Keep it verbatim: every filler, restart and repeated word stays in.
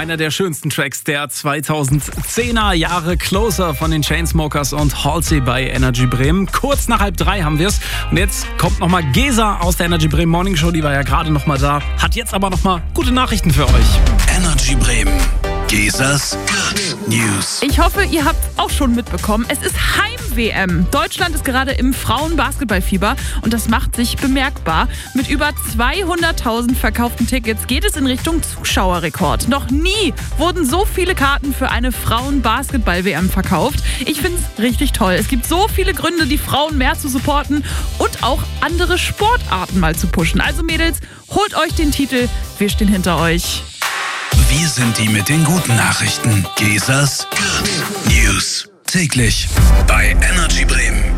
Einer der schönsten Tracks der zweitausendzehner Jahre, Closer von den Chainsmokers und Halsey bei Energy Bremen. Kurz nach halb drei haben wir es. Und jetzt kommt nochmal Gesa aus der Energy Bremen Morning Show, die war ja gerade nochmal da. Hat jetzt aber nochmal gute Nachrichten für euch. Energy Bremen. Gesas Good News. Ich hoffe, ihr habt auch schon mitbekommen, es ist Heim-W M. Deutschland ist gerade im Frauen-Basketballfieber und das macht sich bemerkbar. Mit über zweihunderttausend verkauften Tickets geht es in Richtung Zuschauerrekord. Noch nie wurden so viele Karten für eine Frauen-Basketball-W M verkauft. Ich finde es richtig toll. Es gibt so viele Gründe, die Frauen mehr zu supporten und auch andere Sportarten mal zu pushen. Also Mädels, holt euch den Titel. Wir stehen hinter euch. Wir sind die mit den guten Nachrichten. Gesas Good News. Täglich bei Energy Bremen.